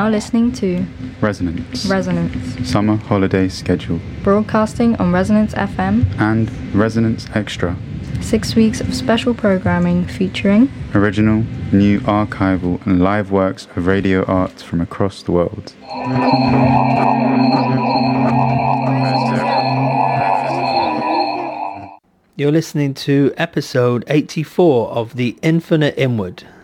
now listening to Resonance. Resonance, Summer Holiday Schedule. broadcasting on Resonance FM And Resonance Extra. 6 weeks of special programming featuring Original, new archival and live works of radio art from across the world. You're listening to episode 84 of The Infinite Inward,